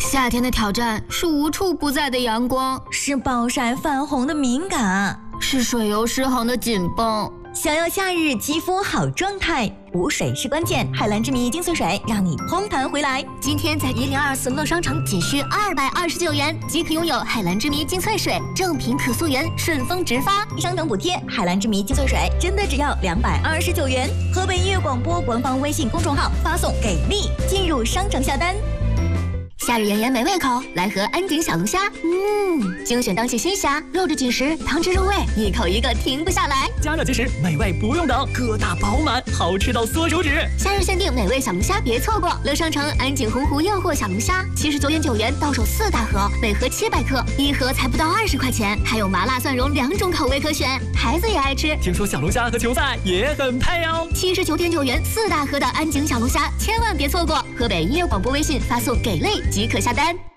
夏天的挑战是无处不在的阳光， 是暴晒泛红的敏感， 是水油失衡的紧绷。 想要夏日肌肤好状态，补水是关键。海蓝之谜精粹水让你嘭弹回来。 今天在1024乐商城仅需229元即可拥有海蓝之谜精粹水，正品可溯源，顺丰直发。 商城补贴，海蓝之谜精粹水真的只要229元。河北音乐广播官方微信公众号发送给力进入商城下单。 夏日炎炎没胃口，来盒安井小龙虾。精选当季新虾，肉质紧实，汤汁入味，一口一个停不下来。 加热即食，美味不用等，个大饱满，好吃到缩手指。 夏日限定美味小龙虾，别错过！乐商城安井洪湖诱惑小龙虾，79.9元到手4大盒，每盒700克，一盒才不到20块钱，还有麻辣蒜蓉2种口味可选，孩子也爱吃。 听说小龙虾和球赛也很配哦。 79.9元4大盒的安井小龙虾，千万别错过！河北音乐广播微信发送给力即可下单。